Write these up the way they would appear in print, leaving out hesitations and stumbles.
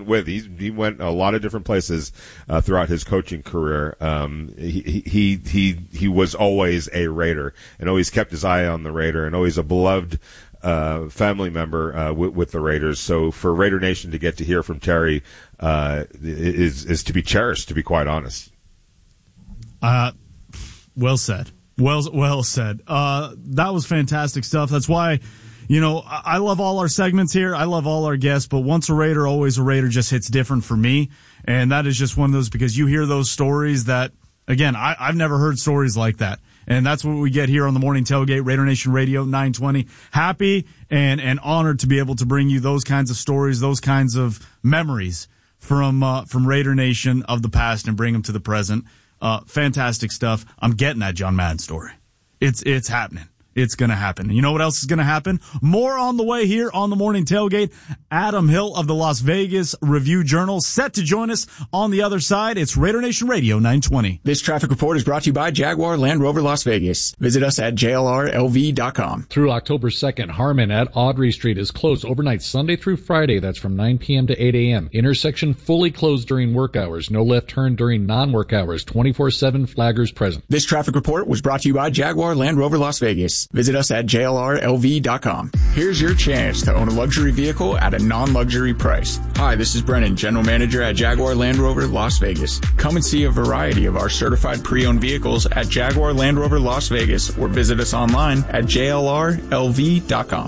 went with. He went a lot of different places throughout his coaching career. He was always a Raider and always kept his eye on the Raider and always a beloved family member with the Raiders. So for Raider Nation to get to hear from Terry is to be cherished, to be quite honest. Well said. Well said. That was fantastic stuff. That's why, I love all our segments here. I love all our guests, but once a Raider, always a Raider just hits different for me. And that is just one of those, because you hear those stories that, again, I've never heard stories like that. And that's what we get here on the Morning Tailgate, Raider Nation Radio 920. Happy and honored to be able to bring you those kinds of stories, those kinds of memories from Raider Nation of the past and bring them to the present. Fantastic stuff. I'm getting that John Madden story. It's happening. It's going to happen. You know what else is going to happen? More on the way here on the Morning Tailgate. Adam Hill of the Las Vegas Review-Journal set to join us on the other side. It's Raider Nation Radio 920. This traffic report is brought to you by Jaguar Land Rover Las Vegas. Visit us at jlrlv.com. Through October 2nd, Harmon at Audrey Street is closed overnight Sunday through Friday. That's from 9 p.m. to 8 a.m. Intersection fully closed during work hours. No left turn during non-work hours. 24/7 flaggers present. This traffic report was brought to you by Jaguar Land Rover Las Vegas. Visit us at jlrlv.com. Here's your chance to own a luxury vehicle at a non-luxury price. Hi, this is Brennan, General Manager at Jaguar Land Rover Las Vegas. Come and see a variety of our certified pre-owned vehicles at Jaguar Land Rover Las Vegas or visit us online at jlrlv.com.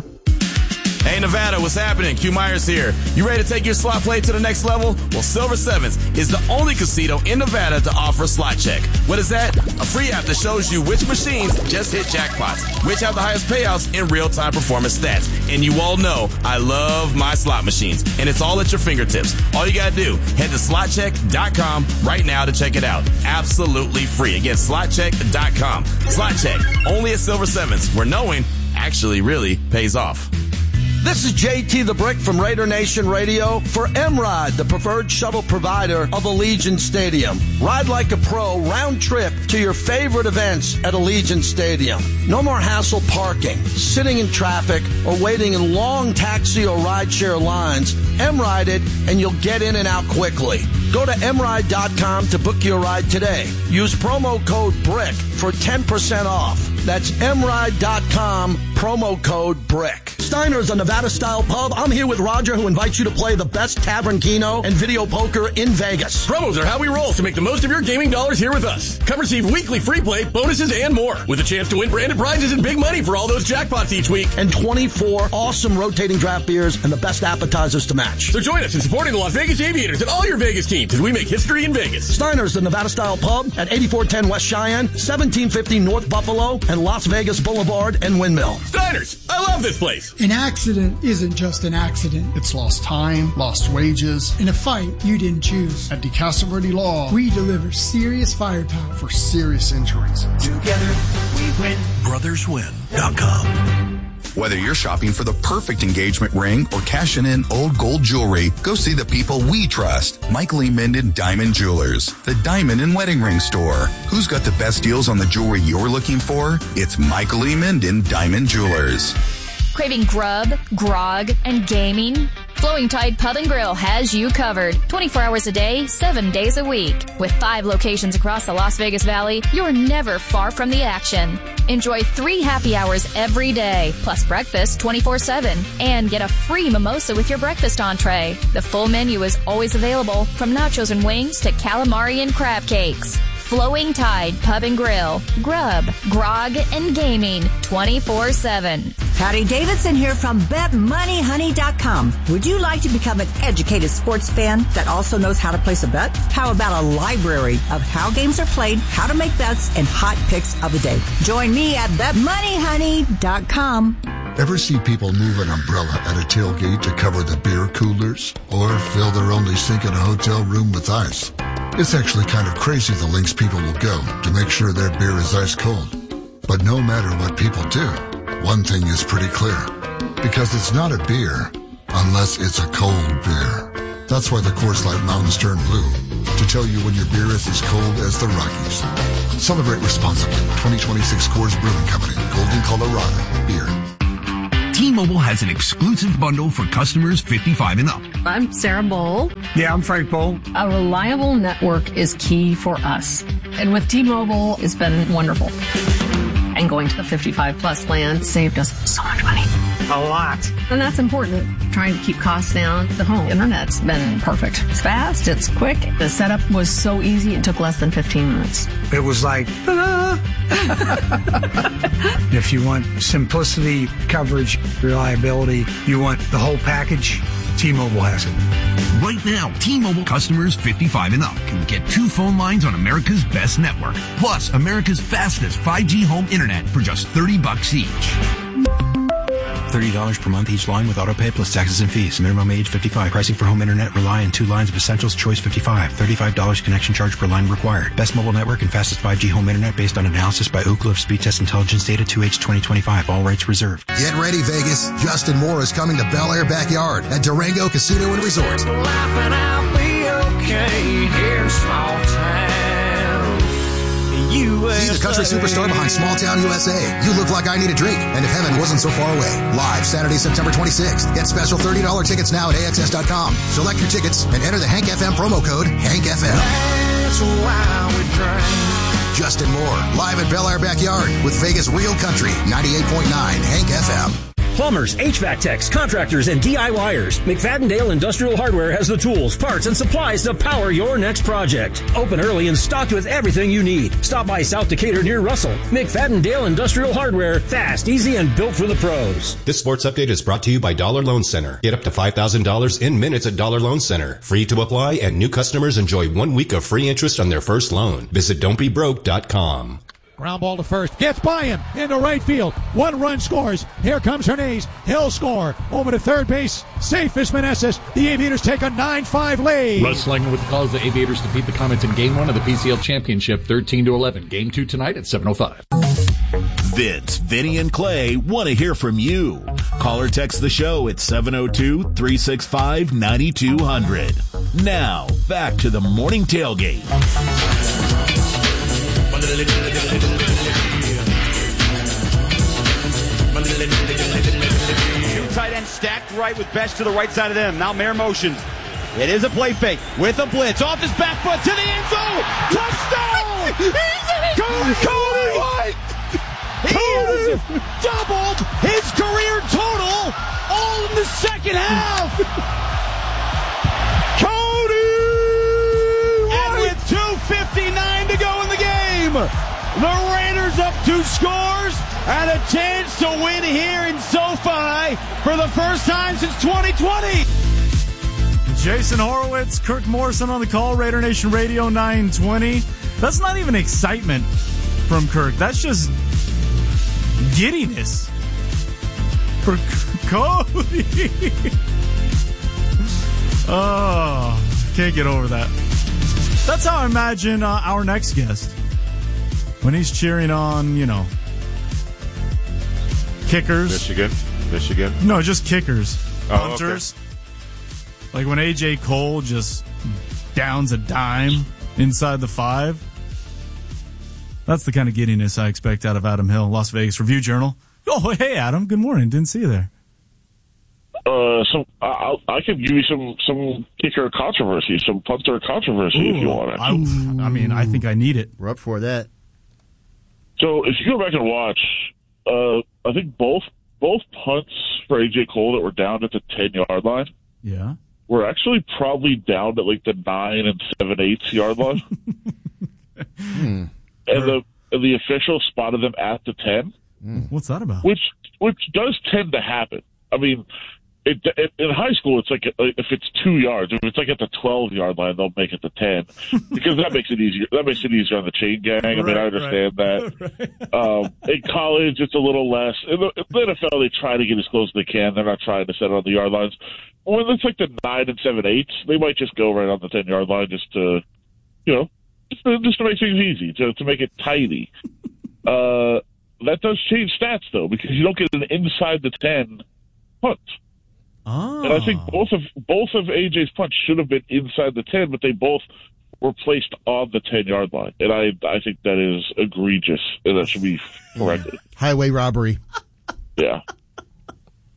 Hey, Nevada, what's happening? Q Myers here. You ready to take your slot play to the next level? Well, Silver Sevens is the only casino in Nevada to offer Slot Check. What is that? A free app that shows you which machines just hit jackpots, which have the highest payouts in real-time performance stats. And you all know I love my slot machines, and it's all at your fingertips. All you gotta do, head to slotcheck.com right now to check it out. Absolutely free. Again, slotcheck.com. Slot Check, only at Silver Sevens, where knowing actually really pays off. This is JT the Brick from Raider Nation Radio for M-Ride, the preferred shuttle provider of Allegiant Stadium. Ride like a pro, round trip to your favorite events at Allegiant Stadium. No more hassle parking, sitting in traffic, or waiting in long taxi or rideshare lines. M-Ride it, and you'll get in and out quickly. Go to mride.com to book your ride today. Use promo code BRICK for 10% off. That's mride.com, promo code BRICK. Steiner's a Nevada-style pub. I'm here with Roger, who invites you to play the best Tavern Keno and video poker in Vegas. Promos are how we roll, so make the most of your gaming dollars here with us. Come receive weekly free play, bonuses, and more, with a chance to win branded prizes and big money for all those jackpots each week. And 24 awesome rotating draft beers and the best appetizers to match. So join us in supporting the Las Vegas Aviators and all your Vegas teams as we make history in Vegas. Steiner's, the Nevada-style pub at 8410 West Cheyenne, 1750 North Buffalo, and Las Vegas Boulevard and Windmill. Steiner's, I love this place. An accident isn't just an accident. It's lost time, lost wages, in a fight you didn't choose. At DeCastro Law, we deliver serious firepower for serious injuries. Together, we win. BrothersWin.com. Whether you're shopping for the perfect engagement ring or cashing in old gold jewelry, go see the people we trust. Michael E. Minden Diamond Jewelers, the diamond and wedding ring store. Who's got the best deals on the jewelry you're looking for? It's Michael E. Minden Diamond Jewelers. Craving grub, grog, and gaming? Flowing Tide Pub and Grill has you covered. 24 hours a day, 7 days a week. With 5 locations across the Las Vegas Valley, you're never far from the action. Enjoy 3 happy hours every day, plus breakfast 24/7. And get a free mimosa with your breakfast entree. The full menu is always available, from nachos and wings to calamari and crab cakes. Flowing Tide Pub and Grill. Grub, grog, and gaming 24/7. Patty Davidson here from BetMoneyHoney.com. Would you like to become an educated sports fan that also knows how to place a bet? How about a library of how games are played, how to make bets, and hot picks of the day? Join me at BetMoneyHoney.com. Ever see people move an umbrella at a tailgate to cover the beer coolers? Or fill their only sink in a hotel room with ice? It's actually kind of crazy the lengths people will go to make sure their beer is ice cold. But no matter what people do, one thing is pretty clear. Because it's not a beer unless it's a cold beer. That's why the Coors Light Mountains turn blue, to tell you when your beer is as cold as the Rockies. Celebrate responsibly. 2026 Coors Brewing Company, Golden, Colorado. Beer. T-Mobile has an exclusive bundle for customers 55 and up. I'm Sarah Bowl. Yeah, I'm Frank Bowl. A reliable network is key for us. And with T-Mobile, it's been wonderful. And going to the 55-plus plan saved us so much money. A lot. And that's important. Trying to keep costs down. The home internet's been perfect. It's fast. It's quick. The setup was so easy. It took less than 15 minutes. It was like, if you want simplicity, coverage, reliability, you want the whole package, T-Mobile has it. Right now, T-Mobile customers 55 and up can get 2 phone lines on America's best network, plus America's fastest 5G home internet for just $30 each. $30 per month each line with autopay plus taxes and fees. Minimum age 55. Pricing for home internet rely on 2 lines of Essentials Choice 55. $35 connection charge per line required. Best mobile network and fastest 5G home internet based on analysis by Ookla of Speed Test Intelligence data 2H 2025. All rights reserved. Get ready, Vegas. Justin Moore is coming to Bel Air Backyard at Durango Casino and Resort. Laughing, I'll be okay here in small town. See the country superstar behind Small Town USA. You Look Like I Need a Drink, and If Heaven Wasn't So Far Away. Live Saturday, September 26th. Get special $30 tickets now at AXS.com. Select your tickets and enter the Hank FM promo code HankFM. That's why we drink. Justin Moore, live at Bel Air Backyard with Vegas Real Country, 98.9 Hank FM. Plumbers, HVAC techs, contractors, and DIYers. McFadden-Dale Industrial Hardware has the tools, parts, and supplies to power your next project. Open early and stocked with everything you need. Stop by South Decatur near Russell. McFadden-Dale Industrial Hardware. Fast, easy, and built for the pros. This sports update is brought to you by Dollar Loan Center. Get up to $5,000 in minutes at Dollar Loan Center. Free to apply, and new customers enjoy 1 week of free interest on their first loan. Visit don'tbebroke.com. Ground ball to first. Gets by him into right field. 1 run scores. Here comes Hernandez. He'll score. Over to third base. Safe is Meneses. The Aviators take a 9-5 lead. Russ Langer with the calls. The Aviators defeat the Comets in Game 1 of the PCL Championship 13-11. Game 2 tonight at 7:05. Vince, Vinny, and Clay want to hear from you. Call or text the show at 702-365-9200. Now, back to the morning tailgate. Two tight ends stacked right with Besh to the right side of them. Now Mayer motions. It is a play fake with a blitz. Off his back foot to the end zone. Touchdown! Cody White! He has doubled his career total all in the second half. Cody White! And with 2:59 to go in the game, the Raiders up 2 scores and a chance to win here in SoFi for the first time since 2020. Jason Horowitz, Kirk Morrison on the call, Raider Nation Radio 920. That's not even excitement from Kirk. That's just giddiness for Cody. Oh, can't get over that. That's how I imagine our next guest. When he's cheering on, kickers. Michigan? No, just kickers. Punters. Okay. Like when A.J. Cole just downs a dime inside the 5. That's the kind of giddiness I expect out of Adam Hill, Las Vegas Review-Journal. Oh, hey, Adam. Good morning. Didn't see you there. I could give you some kicker controversy, some punter controversy if you want it. I think I need it. We're up for that. So if you go back and watch, I think both punts for A.J. Cole that were down at the 10-yard line were actually probably down at like the 9 7/8 yard line. And the official spotted them at the 10. What's that about? Which does tend to happen. I mean, in high school, it's like if it's 2 yards, if it's like at the 12-yard line, they'll make it the 10 because that makes it easier. That makes it easier on the chain gang. I mean, I understand that. In college, it's a little less. In the NFL, they try to get as close as they can. They're not trying to set it on the yard lines. When it's like the 9 7/8, they might just go right on the 10-yard line just to, just to make things easy, to make it tidy. That does change stats though, because you don't get an inside the 10 punt. Oh. And I think both of AJ's punts should have been inside the 10, but they both were placed on the 10-yard line. And I think that is egregious, and that should be corrected. Highway robbery. Yeah.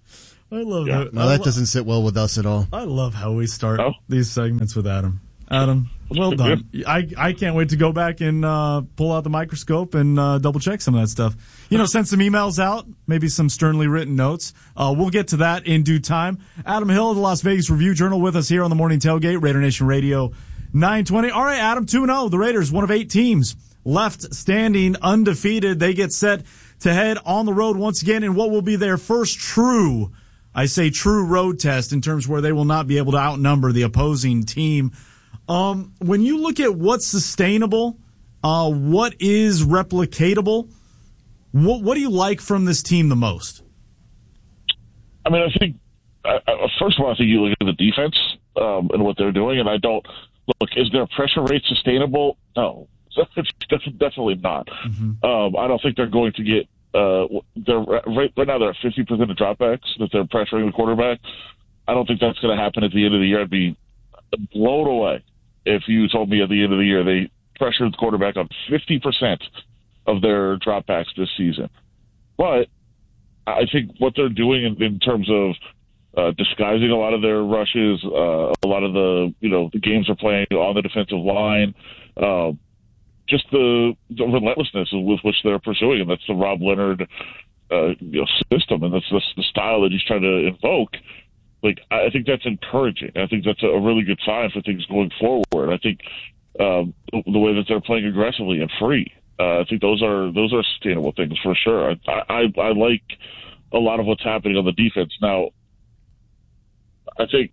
I love Yeah. that. No, that doesn't sit well with us at all. I love how we start these segments with Adam. Adam, well done. I can't wait to go back and pull out the microscope and double check some of that stuff. Send some emails out, maybe some sternly written notes. We'll get to that in due time. Adam Hill of the Las Vegas Review-Journal with us here on the Morning Tailgate, Raider Nation Radio 920. All right, Adam, 2-0. The Raiders, one of 8 teams left standing undefeated. They get set to head on the road once again in what will be their first true road test in terms where they will not be able to outnumber the opposing team. When you look at what's sustainable, what is replicatable, what do you like from this team the most? I mean, I think, first of all, I think you look at the defense and what they're doing, and I don't look, is their pressure rate sustainable? No. It's definitely not. Mm-hmm. I don't think they're going to get right now they're at 50% of dropbacks that they're pressuring the quarterback. I don't think that's going to happen at the end of the year. I'd be blown away if you told me at the end of the year they pressured the quarterback on 50% of their dropbacks this season. But I think what they're doing in terms of disguising a lot of their rushes, a lot of the games they're playing on the defensive line, just the relentlessness with which they're pursuing, and that's the Rob Leonard system, and that's the style that he's trying to invoke. Like, I think that's encouraging. I think that's a really good sign for things going forward. I think the way that they're playing aggressively and free, I think those are sustainable things for sure. I like a lot of what's happening on the defense now. I think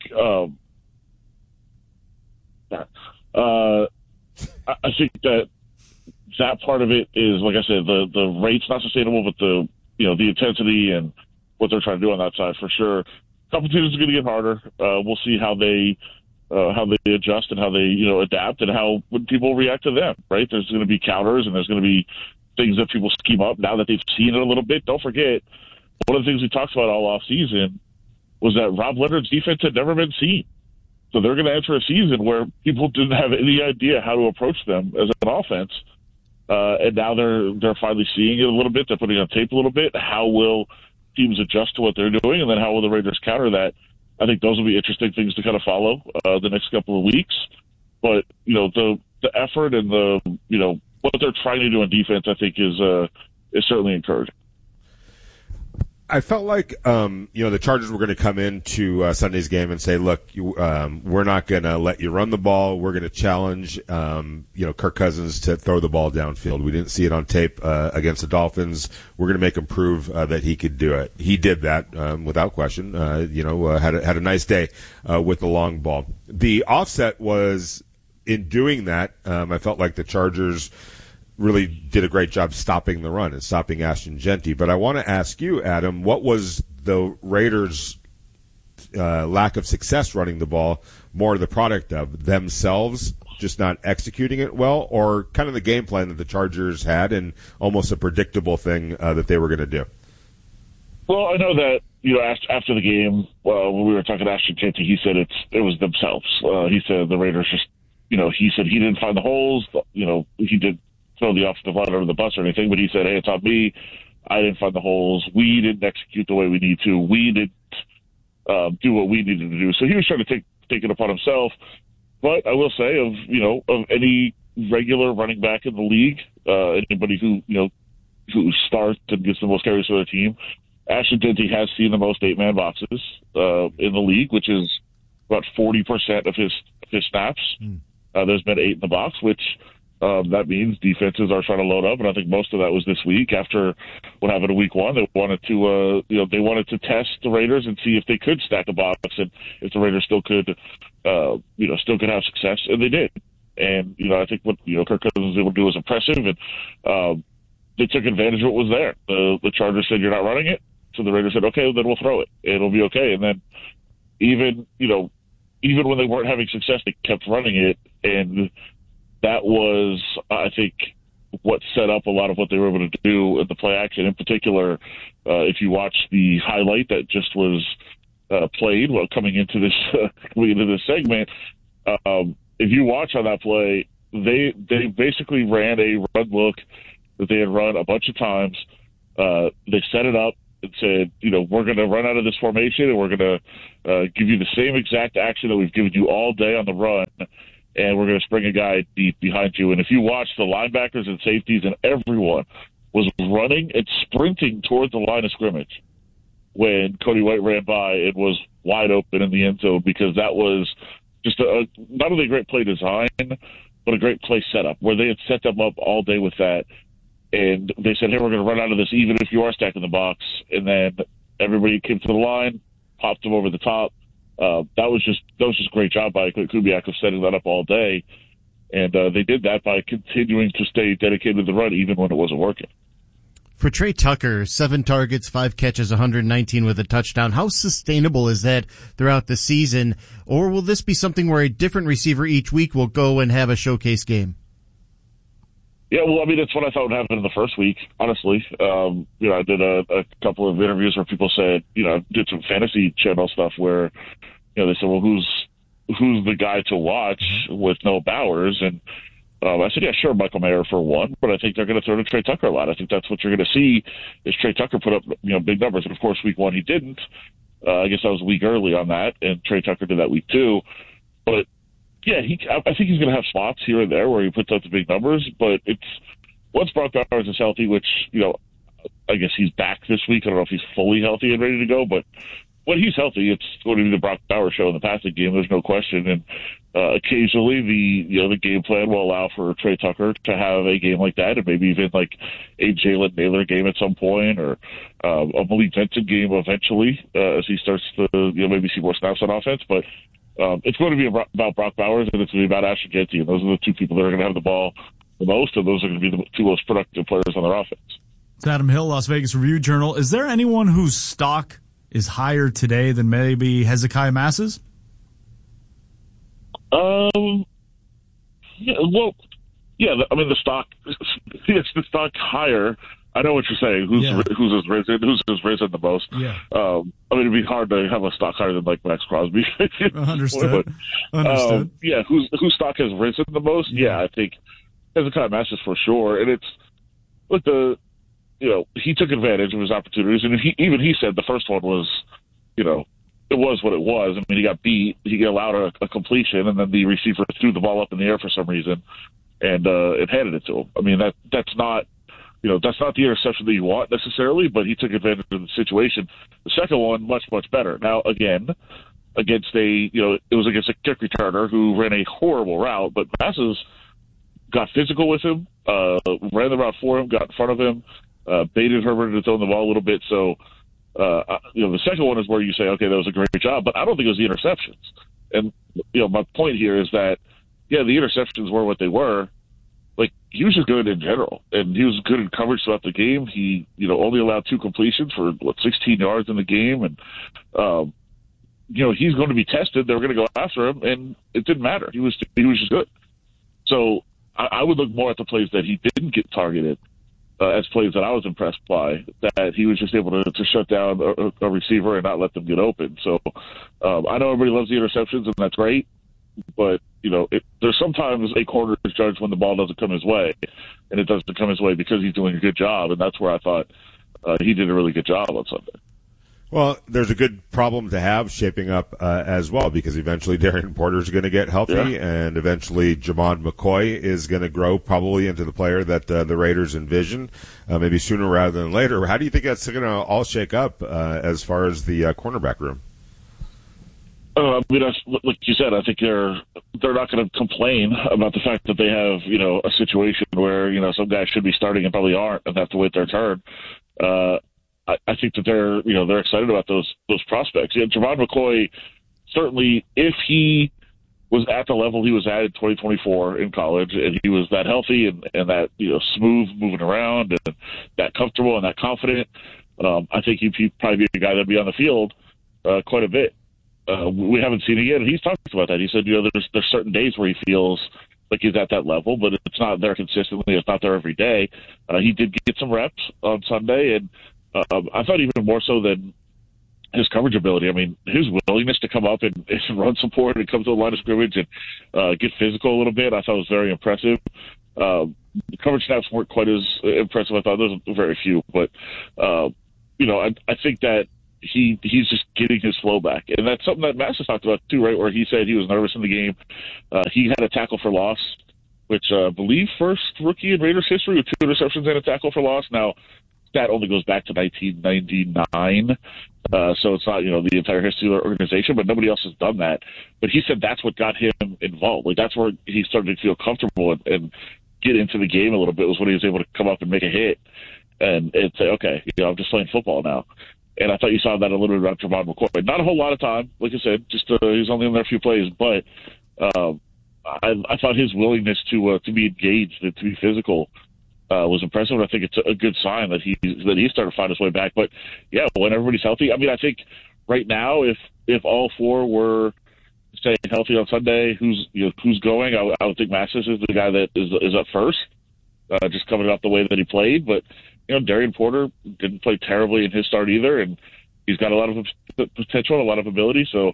I think that part of it is, like I said, the rate's not sustainable, but the intensity and what they're trying to do on that side for sure. Competition is going to get harder. We'll see how they adjust and how they adapt and how when people react to them. Right? There's going to be counters and there's going to be things that people scheme up now that they've seen it a little bit. Don't forget, one of the things we talked about all off season was that Rob Leonard's defense had never been seen. So they're going to enter a season where people didn't have any idea how to approach them as an offense, and now they're finally seeing it a little bit. They're putting it on tape a little bit. How will teams adjust to what they're doing, and then how will the Raiders counter that? I think those will be interesting things to kind of follow the next couple of weeks. But the effort and the what they're trying to do on defense, I think is certainly encouraging. I felt like the Chargers were going to come into Sunday's game and say, "Look, we're not going to let you run the ball. We're going to challenge Kirk Cousins to throw the ball downfield." We didn't see it on tape against the Dolphins. We're going to make him prove that he could do it. He did that without question. Had a nice day with the long ball. The offset was in doing that. I felt like the Chargers really did a great job stopping the run and stopping Ashton Jeanty. But I want to ask you, Adam, what was the Raiders' lack of success running the ball more the product of themselves just not executing it well, or kind of the game plan that the Chargers had and almost a predictable thing that they were going to do? Well, I know that after the game, when we were talking to Ashton Jeanty, he said it was themselves. He said the Raiders just, he said he didn't find the holes. He did throw the offensive line under the bus or anything, but he said, "Hey, it's on me. I didn't find the holes. We didn't execute the way we need to. We didn't do what we needed to do." So he was trying to take it upon himself. But I will say, of any regular running back in the league, anybody who starts and gets the most carries for their team, Ashton Jeanty has seen the most 8-man boxes in the league, which is about 40% of his snaps. There's been 8 in the box, which that means defenses are trying to load up, and I think most of that was this week. After what happened in week 1, they wanted to test the Raiders and see if they could stack the box and if the Raiders still could have success, and they did. And I think what Kirk Cousins was able to do was impressive, and they took advantage of what was there. The Chargers said, "You're not running it," so the Raiders said, "Okay, then we'll throw it. It'll be okay." And then even when they weren't having success, they kept running it, and that was, I think, what set up a lot of what they were able to do in the play action. In particular, if you watch the highlight that just was played coming into this segment, if you watch on that play, they basically ran a run look that they had run a bunch of times. They set it up and said, we're going to run out of this formation and we're going to give you the same exact action that we've given you all day on the run, and we're going to spring a guy deep behind you. And if you watch, the linebackers and safeties and everyone was running and sprinting toward the line of scrimmage when Cody White ran by and was wide open in the end zone, because that was just not only a great play design, but a great play setup where they had set them up all day with that. And they said, hey, we're going to run out of this even if you are stacking the box. And then everybody came to the line, popped them over the top. That was just a great job by Kubiak of setting that up all day. And they did that by continuing to stay dedicated to the run even when it wasn't working. For Trey Tucker, 7 targets, 5 catches, 119 with a touchdown. How sustainable is that throughout the season? Or will this be something where a different receiver each week will go and have a showcase game? Yeah, well, I mean, that's what I thought would happen in the first week, honestly. I did a couple of interviews where people said, did some fantasy channel stuff where, they said, well, who's the guy to watch with no Bowers? And I said, yeah, sure, Michael Mayer for one, but I think they're going to throw to Trey Tucker a lot. I think that's what you're going to see is Trey Tucker put up, big numbers. And of course, week 1 he didn't. I guess I was a week early on that, and Trey Tucker did that week 2. But yeah, I think he's going to have spots here and there where he puts up the big numbers. But it's once Brock Bowers is healthy, which I guess he's back this week. I don't know if he's fully healthy and ready to go, but when he's healthy, it's going to be the Brock Bowers show in the passing game. There's no question. And occasionally, the game plan will allow for Trey Tucker to have a game like that, and maybe even like a Jalen Naylor game at some point, or a Malik Vincent game eventually as he starts to maybe see more snaps on offense. But it's going to be about Brock Bowers, and it's going to be about Ashton Jeanty, and those are the two people that are going to have the ball the most, and those are going to be the two most productive players on their offense. It's Adam Hill, Las Vegas Review-Journal. Is there anyone whose stock is higher today than maybe Hezekiah Masses? Yeah, well, yeah. I mean, the stock. It's the stock higher. I know what you're saying. Who's has risen the most? Yeah. I mean, it'd be hard to have a stock higher than like Max Crosby. Understood. Understood. Yeah. Whose stock has risen the most? Yeah, I think Hezekiah Masses for sure. And it's look he took advantage of his opportunities, and he said the first one was, it was what it was. I mean, he got beat. He allowed a completion, and then the receiver threw the ball up in the air for some reason, and it handed it to him. I mean, that's not the interception that you want necessarily, but he took advantage of the situation. The second one, much, much better. Now, again, it was against a kick returner who ran a horrible route, but Masses got physical with him, ran the route for him, got in front of him, baited Herbert into throwing the ball a little bit. So, the second one is where you say, okay, that was a great job, but I don't think it was the interceptions. And, my point here is that, yeah, the interceptions were what they were. Like, he was just good in general, and he was good in coverage throughout the game. He, only allowed 2 completions for 16 yards in the game. And, he's going to be tested. They were going to go after him, and it didn't matter. He was just good. So I would look more at the plays that he didn't get targeted as plays that I was impressed by, that he was just able to shut down a receiver and not let them get open. So I know everybody loves the interceptions, and that's great. But, there's sometimes a corner is judged when the ball doesn't come his way, and it doesn't come his way because he's doing a good job, and that's where I thought he did a really good job on Sunday. Well, there's a good problem to have shaping up as well, because eventually Darian Porter's going to get healthy, and eventually Jamon McCoy is going to grow probably into the player that the Raiders envision, maybe sooner rather than later. How do you think that's going to all shake up as far as the cornerback room? I mean, like you said, I think they're not going to complain about the fact that they have, a situation where, some guys should be starting and probably aren't and have to wait their turn. I think that they're excited about those prospects. Yeah, Jamon McCoy, certainly, if he was at the level he was at in 2024 in college, and he was that healthy and that smooth moving around and that comfortable and that confident, I think he'd probably be a guy that'd be on the field quite a bit. We haven't seen it yet, and he's talked about that. He said, there's certain days where he feels like he's at that level, but it's not there consistently. It's not there every day. He did get some reps on Sunday, and I thought even more so than his coverage ability. I mean, his willingness to come up and run support and come to the line of scrimmage and get physical a little bit, I thought was very impressive. The coverage snaps weren't quite as impressive. I thought those were very few, but I think that he's just getting his flow back. And that's something that Massis talked about too, right, where he said he was nervous in the game. He had a tackle for loss, which I believe first rookie in Raiders history with 2 interceptions and a tackle for loss. Now, that only goes back to 1999, so it's not, the entire history of the organization, but nobody else has done that. But he said that's what got him involved. Like, that's where he started to feel comfortable and get into the game a little bit, was when he was able to come up and make a hit and say, okay, I'm just playing football now. And I thought you saw that a little bit about Travon McCoy. Not a whole lot of time, like I said, just he was only in there a few plays, but I thought his willingness to be engaged and to be physical was impressive. And I think it's a good sign that he started to find his way back. But yeah, when everybody's healthy, I mean, I think right now, if all 4 were staying healthy on Sunday, who's going? I would think Massis is the guy that is up first, just coming up the way that he played. But Darian Porter didn't play terribly in his start either, and he's got a lot of potential, a lot of ability. So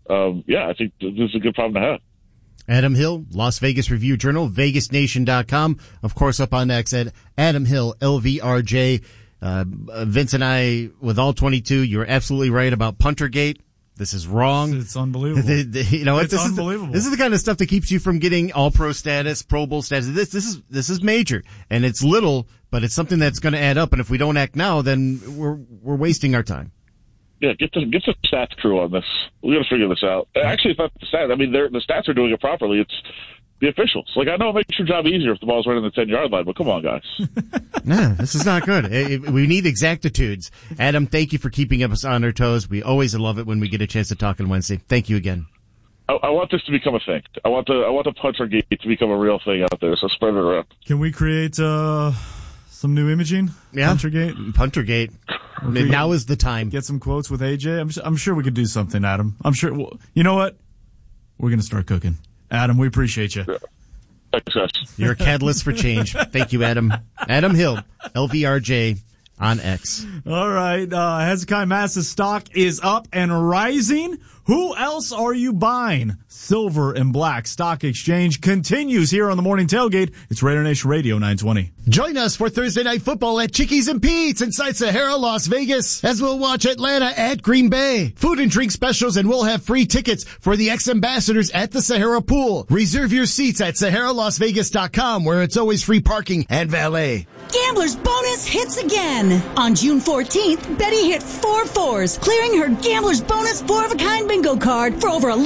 I think this is a good problem to have. Adam Hill, Las Vegas Review-Journal, VegasNation.com. Of course, up on X at Adam Hill, LVRJ. Vince and I, with all 22, you're absolutely right about Puntergate. This is wrong. It's unbelievable. It's unbelievable. This is the kind of stuff that keeps you from getting All-Pro status, Pro Bowl status. This is major, and it's little, but it's something that's going to add up. And if we don't act now, then we're wasting our time. Yeah, get the stats crew on this. We got to figure this out. Actually, it's not the stats. I mean, the stats are doing it properly. It's the officials. Like, I know it makes your job easier if the ball's right on the 10-yard line, but come on, guys. No, this is not good. We need exactitudes. Adam, thank you for keeping us on our toes. We always love it when we get a chance to talk on Wednesday. Thank you again. I want this to become a thing. I want the Puntergate to become a real thing out there. So spread it around. Can we create some new imaging? Yeah, Puntergate. Now is the time. Get some quotes with AJ. I'm sure we could do something, Adam. I'm sure. Well, you know what? We're going to start cooking. Adam, we appreciate you. Thanks, guys. You're a catalyst for change. Thank you, Adam. Adam Hill, LVRJ on X. All right. Hezekiah Massis stock is up and rising. Who else are you buying? Silver and Black Stock Exchange continues here on the Morning Tailgate. It's Raider Nation Radio 920. Join us for Thursday Night Football at Chickies and Pete's inside Sahara, Las Vegas, as we'll watch Atlanta at Green Bay. Food and drink specials, and we'll have free tickets for the ex-ambassadors at the Sahara Pool. Reserve your seats at SaharaLasVegas.com, where it's always free parking and valet. Gambler's Bonus hits again. On June 14th, Betty hit 4 fours, clearing her Gambler's Bonus 4-of-a-kind bingo card for over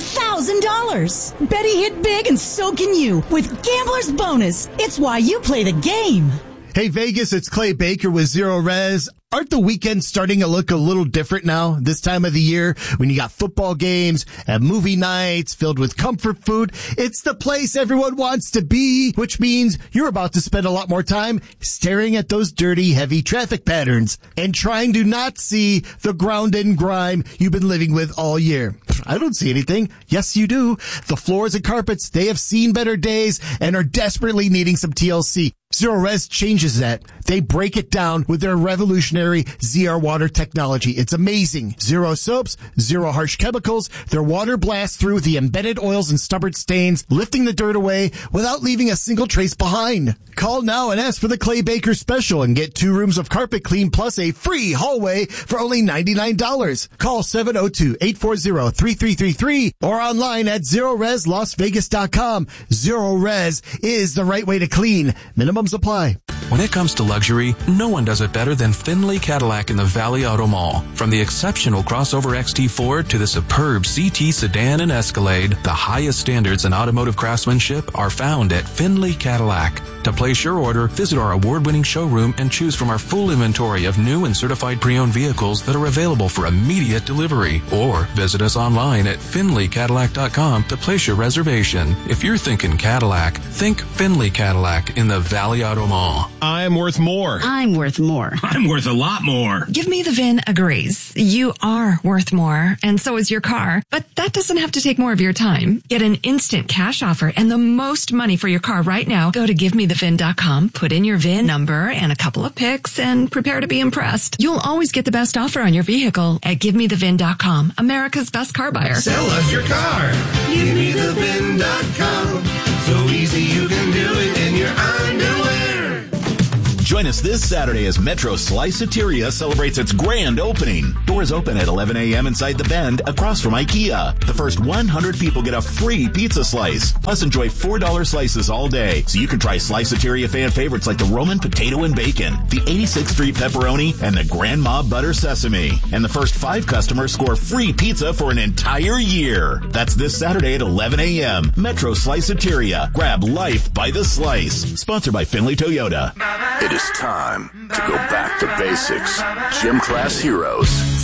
$11,000. Betty hit big, and so can you with Gambler's Bonus. It's why you play the game. Hey, Vegas, it's Clay Baker with Zero Res. Aren't the weekends starting to look a little different now this time of the year when you got football games and movie nights filled with comfort food? It's the place everyone wants to be, which means you're about to spend a lot more time staring at those dirty, heavy traffic patterns and trying to not see the ground and grime you've been living with all year. I don't see anything. Yes, you do. The floors and carpets, they have seen better days and are desperately needing some TLC. Zero Res changes that. They break it down with their revolutionary ZR water technology. It's amazing. Zero soaps, zero harsh chemicals. Their water blasts through the embedded oils and stubborn stains, lifting the dirt away without leaving a single trace behind. Call now and ask for the Clay Baker special and get 2 rooms of carpet clean plus a free hallway for only $99. Call 702-840-3333 or online at ZeroResLasVegas.com. Zero Res is the right way to clean. Minimums apply. When it comes to luxury, no one does it better than Findlay Cadillac in the Valley Auto Mall. From the exceptional crossover XT4 to the superb CT sedan and Escalade, the highest standards in automotive craftsmanship are found at Findlay Cadillac. To place your order, visit our award-winning showroom and choose from our full inventory of new and certified pre-owned vehicles that are available for immediate delivery. Or visit us online at FindlayCadillac.com to place your reservation. If you're thinking Cadillac, think Findlay Cadillac in the Valley Auto Mall. I'm worth more. I'm worth more. I'm worth a lot more. Give Me the VIN agrees. You are worth more, and so is your car. But that doesn't have to take more of your time. Get an instant cash offer and the most money for your car right now. Go to GiveMeTheVIN.com, put in your VIN number and a couple of pics, and prepare to be impressed. You'll always get the best offer on your vehicle at GiveMeTheVIN.com, America's best car buyer. Sell us your car. GiveMeTheVIN.com. So easy you can do it in your underwear. Join Join us this Saturday as Metro Sliceateria celebrates its grand opening. Doors open at 11 a.m. inside the Bend across from IKEA. The first 100 people get a free pizza slice. Plus enjoy $4 slices all day, so you can try Sliceateria fan favorites like the Roman potato and bacon, the 86th Street pepperoni, and the Grandma butter sesame. And the first 5 customers score free pizza for an entire year. That's this Saturday at 11 a.m. Metro Sliceateria. Grab life by the slice. Sponsored by Finley Toyota. It is time to go back to basics. Gym class heroes.